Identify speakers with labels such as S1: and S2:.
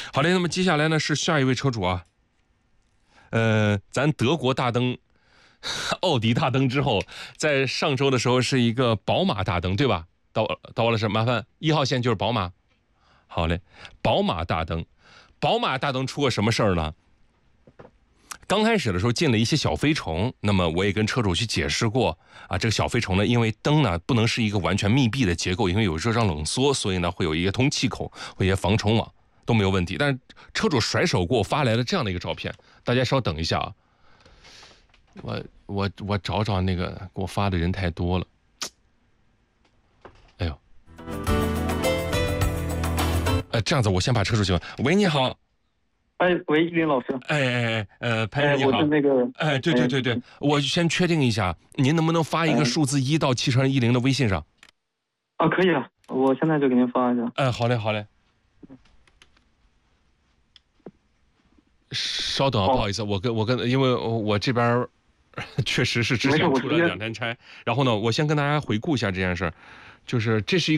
S1: 好嘞，那么接下来呢是下一位车主啊，咱德国大灯、奥迪大灯之后，在上周的时候是一个宝马大灯，对吧？到了是麻烦1号线就是宝马。好嘞，宝马大灯出过什么事儿呢？刚开始的时候进了一些小飞虫，那么我也跟车主去解释过啊，这个小飞虫呢，因为灯呢不能是一个完全密闭的结构，因为有热胀冷缩，所以呢会有一个通气口，会一些防虫网都没有问题。但是车主甩手给我发来了这样的一个照片，大家稍等一下啊，我找那个给我发的人太多了，哎呦，这样子我先把车主请问，喂，你好。
S2: 哎，喂，依林老师。
S1: 潘先生你好。
S2: 我是那个。
S1: 对，我先确定一下，您能不能发一个数字1到710的微信上？
S2: 啊，可以啊，我现在就给您发一下。
S1: 好嘞。稍等啊，不好意思，我跟，因为我这边确实是之前出了2天差，然后呢，我先跟大家回顾一下这件事儿，就是这是一个。